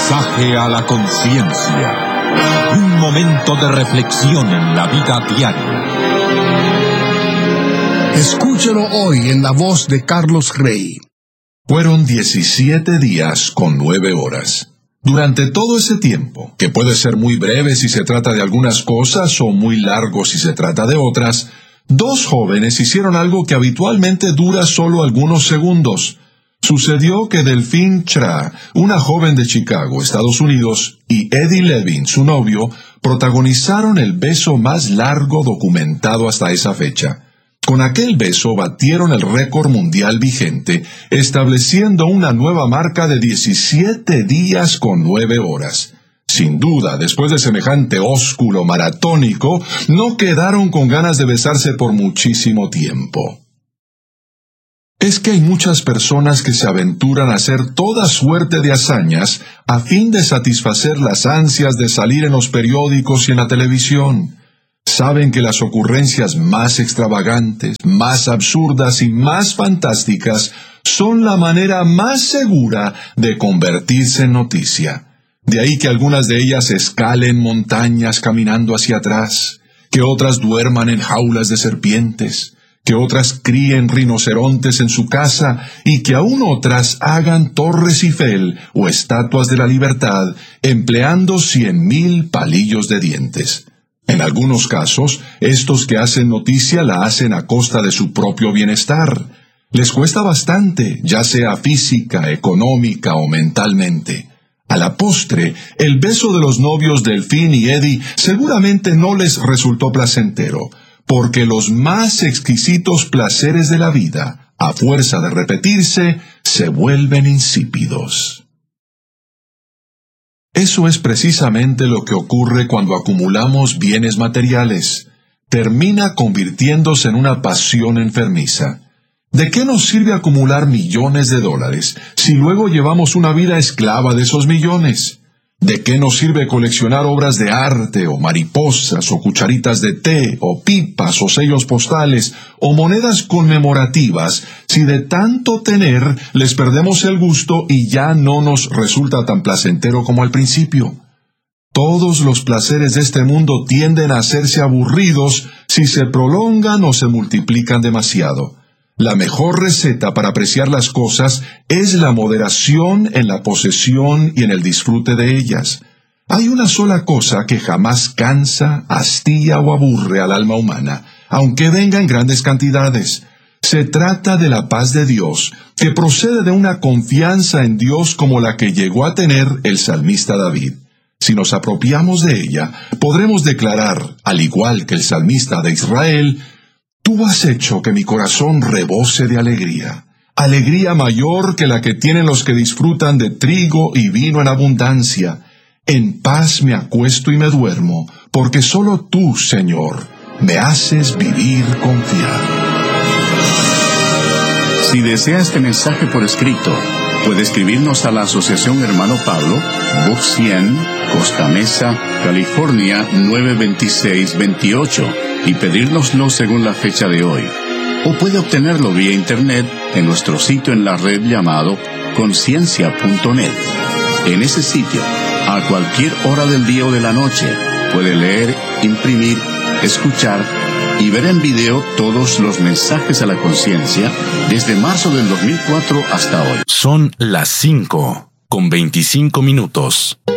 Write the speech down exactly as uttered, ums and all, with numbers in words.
Mensaje a la conciencia. Un momento de reflexión en la vida diaria. Escúchelo hoy en la voz de Carlos Rey. Fueron diecisiete días con nueve horas. Durante todo ese tiempo, que puede ser muy breve si se trata de algunas cosas o muy largo si se trata de otras, dos jóvenes hicieron algo que habitualmente dura solo algunos segundos. Sucedió que Delphine Tra, una joven de Chicago, Estados Unidos, y Eddie Levin, su novio, protagonizaron el beso más largo documentado hasta esa fecha. Con aquel beso batieron el récord mundial vigente, estableciendo una nueva marca de diecisiete días con nueve horas. Sin duda, después de semejante ósculo maratónico, no quedaron con ganas de besarse por muchísimo tiempo. Es que hay muchas personas que se aventuran a hacer toda suerte de hazañas a fin de satisfacer las ansias de salir en los periódicos y en la televisión. Saben que las ocurrencias más extravagantes, más absurdas y más fantásticas son la manera más segura de convertirse en noticia. De ahí que algunas de ellas escalen montañas caminando hacia atrás, que otras duerman en jaulas de serpientes, que otras críen rinocerontes en su casa y que aún otras hagan torres Eiffel o estatuas de la libertad empleando cien mil palillos de dientes. En algunos casos, estos que hacen noticia la hacen a costa de su propio bienestar. Les cuesta bastante, ya sea física, económica o mentalmente. A la postre, el beso de los novios Delphine y Eddie seguramente no les resultó placentero, porque los más exquisitos placeres de la vida, a fuerza de repetirse, se vuelven insípidos. Eso es precisamente lo que ocurre cuando acumulamos bienes materiales. Termina convirtiéndose en una pasión enfermiza. ¿De qué nos sirve acumular millones de dólares si luego llevamos una vida esclava de esos millones? ¿De qué nos sirve coleccionar obras de arte, o mariposas, o cucharitas de té, o pipas, o sellos postales, o monedas conmemorativas, si de tanto tener les perdemos el gusto y ya no nos resulta tan placentero como al principio? Todos los placeres de este mundo tienden a hacerse aburridos si se prolongan o se multiplican demasiado. La mejor receta para apreciar las cosas es la moderación en la posesión y en el disfrute de ellas. Hay una sola cosa que jamás cansa, hastía o aburre al alma humana, aunque venga en grandes cantidades. Se trata de la paz de Dios, que procede de una confianza en Dios como la que llegó a tener el salmista David. Si nos apropiamos de ella, podremos declarar, al igual que el salmista de Israel: Tú has hecho que mi corazón rebose de alegría, alegría mayor que la que tienen los que disfrutan de trigo y vino en abundancia. En paz me acuesto y me duermo, porque solo tú, Señor, me haces vivir confiado. Si desea este mensaje por escrito, puede escribirnos a la Asociación Hermano Pablo, Box cien, Costa Mesa, California nueve dos seis dos ocho, y pedírnoslo según la fecha de hoy. O puede obtenerlo vía internet en nuestro sitio en la red llamado conciencia punto net. En ese sitio, a cualquier hora del día o de la noche, puede leer, imprimir, escuchar y ver en video todos los mensajes a la conciencia desde marzo del dos mil cuatro hasta hoy. Son las cinco con veinticinco minutos.